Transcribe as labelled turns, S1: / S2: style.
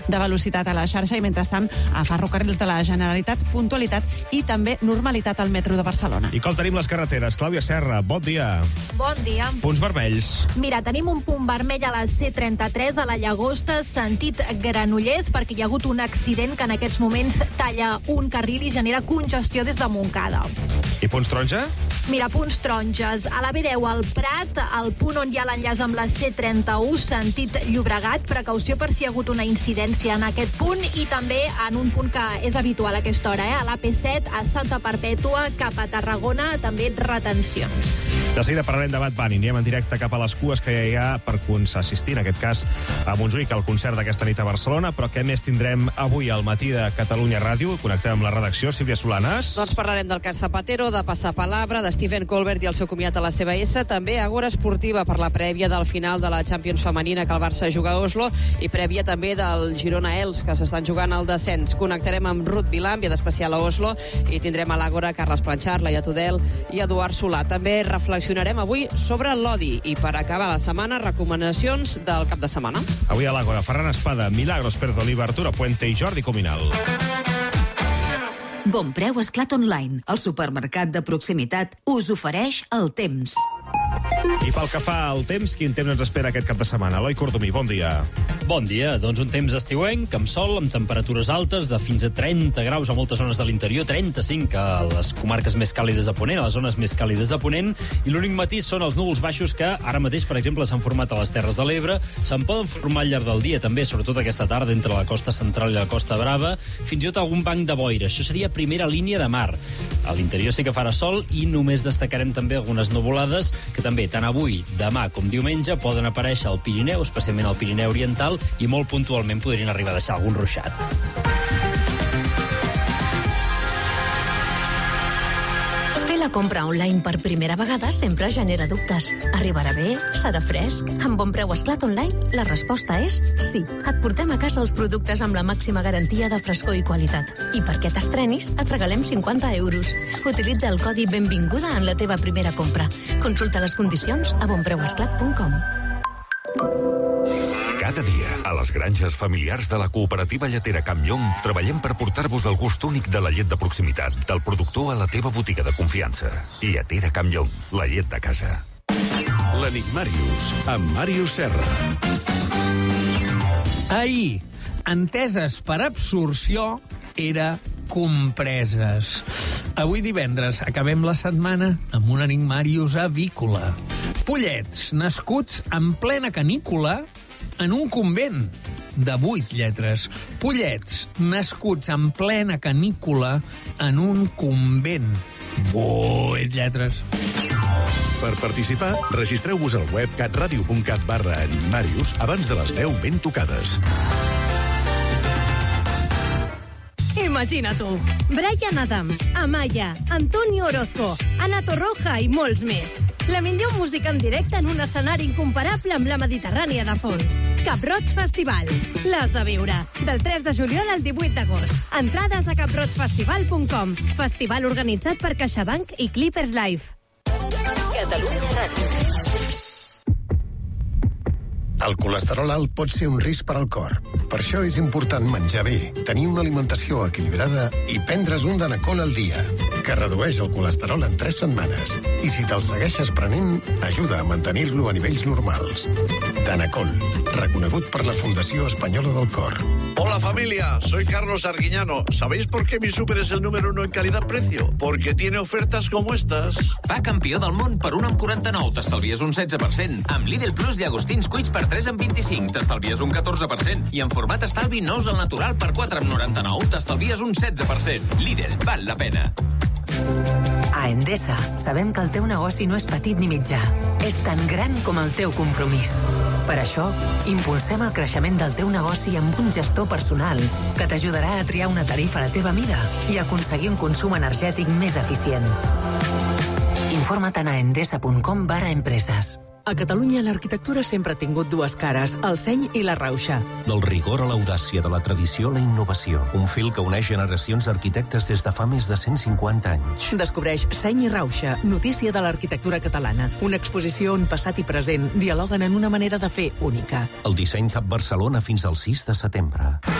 S1: de velocitat a la xarxa i, mentrestant, a Ferrocarrils de la Generalitat, puntualitat i també normalitat al metro de Barcelona.
S2: I com tenim les carreteres? Clàudia Serra, bon dia.
S3: Bon dia.
S2: Punts vermells.
S3: Mira, tenim un punt vermell a la C33 a la Llagosta, sentit Granollers, perquè hi ha hagut un accident que en aquests moments talla un carril i genera congestió des de Montcada.
S2: I punts taronja?
S3: Mira, punts taronges. A la B10 al Prat, al punt on hi ha l'enllaç amb la C31, sentit Llobregat, precaució per si hi ha hagut una incidència en aquest punt, i també en un punt que és habitual a aquesta hora, a l'AP7, a Santa Perpètua, cap a Tarragona, també retencions.
S2: De seguida parlarem de Bad Bunny. Anem en directe cap a les cues que hi ha per assistir, en aquest cas, a Montjuïc, al concert d'aquesta nit a Barcelona. Però què més tindrem avui al matí de Catalunya Ràdio? Connectem amb la redacció. Sílvia Solanas.
S4: Doncs parlarem del cas Zapatero, de Passapalabra, de Stephen Colbert i el seu comiat a la CBS. També Agora Esportiva per la prèvia del final de la Champions femenina que el Barça juga a Oslo, i prèvia també del Girona-Els, que s'estan jugant al descens. Connectarem amb Ruth Vilà, enviada especial a Oslo, i tindrem a l'Àgora Carles Planchar, Laia Tudel i Eduard Solà. També reflexionarem avui sobre l'odi i, per acabar la setmana, recomanacions del cap de setmana.
S2: Avui a l'Àgora, Ferran Espada, Milagros Perdoliva, Arturo Puente i Jordi Cominal.
S5: Bonpreu Esclat Online, el supermercat de proximitat, us ofereix el temps.
S2: I pel que fa al temps, quin temps ens espera aquest cap de setmana? Eloi Cordomí, bon dia.
S6: Bon dia, doncs un temps estiuenc, amb sol, amb temperatures altes de fins a 30 graus a moltes zones de l'interior, 35 a les comarques més càlides de Ponent, a les zones més càlides de Ponent, i l'únic matís són els núvols baixos que ara mateix, per exemple, s'han format a les Terres de l'Ebre, se'n poden formar al llarg del dia també, sobretot aquesta tarda, entre la costa central i la costa brava, fins i tot algun banc de boira. Això seria primera línia de mar. A l'interior sí que farà sol i només destacarem també algunes nuvolades que també, tant avui, demà com diumenge, poden aparèixer al Pirineu, especialment al Pirineu Oriental, i molt puntualment podrien arribar a deixar algun ruixat.
S5: Fer la compra online per primera vegada sempre genera dubtes. Arribarà bé? Serà fresc? Amb Bonpreu Esclat Online, la resposta és sí. Et portem a casa els productes amb la màxima garantia de frescor i qualitat. I perquè t'estrenis, et regalem 50 euros. Utilitza el codi Benvinguda en la teva primera compra. Consulta les condicions a bonpreuesclat.com.
S7: Cada dia, a les granges familiars de la cooperativa lletera Campllong, treballem per portar-vos el gust únic de la llet de proximitat, del productor a la teva botiga de confiança. Lletera Campllong, la llet de casa.
S8: L'Enigmàrius, amb Màrius Serra.
S9: Ahir, enteses per absorció, era compreses. Avui divendres acabem la setmana amb un Enigmàrius avícola. Pollets nascuts en plena canícula en un convent de 8 lletres. Pollets nascuts en plena canícula en un convent. 8 lletres.
S8: Per participar, registreu-vos al web catradio.cat/Enigmàrius abans de les 10 ben tocades.
S10: Imagina tu, Bryan Adams, Amaya, Antonio Orozco, Ana Torroja i molts més. La millor música en directe en un escenari incomparable amb la Mediterrània de fons. Cap Roig Festival. L'has de viure. Del 3 de juliol al 18 d'agost. Entrades a caproigfestival.com. Festival organitzat per CaixaBank i Clippers Life.
S5: Catalunya Ràdio.
S11: El colesterol alt pot ser un risc per al cor. Per això és important menjar bé, tenir una alimentació equilibrada i prendre's un Danacol al dia, que redueix el colesterol en 3 setmanes. I si te'l segueixes prenent, ajuda a mantenir-lo a nivells normals. Danacol, reconegut per la Fundació Espanyola del Cor.
S12: Hola familia, soy Carlos Arguiñano. ¿Sabéis por qué mi súper es el número 1 en calidad-precio? Porque tiene ofertas como estas.
S13: Va campió del món per 1,49, t'estalvies un 16%. Amb Lidl Plus llagostins cuits per 3,25, t'estalvies un 14%. I en format estalvi nous al natural per 4,99, t'estalvies un 16%. Lidl, val la pena.
S14: A Endesa sabem que el teu negoci no és petit ni mitjà. És tan gran com el teu compromís. Per això, impulsem el creixement del teu negoci amb un gestor personal que t'ajudarà a triar una tarifa a la teva mida i aconseguir un consum energètic més eficient. Informa't a endesa.com/empreses.
S15: A Catalunya l'arquitectura sempre ha tingut dues cares, el seny i la rauxa.
S16: Del rigor a l'audàcia, de la tradició a la innovació. Un fil que uneix generacions d'arquitectes des de fa més de 150 anys.
S15: Descobreix Seny i Rauxa, notícia de l'arquitectura catalana. Una exposició on passat i present dialoguen en una manera de fer única.
S16: El Disseny Hub Barcelona fins al 6 de setembre.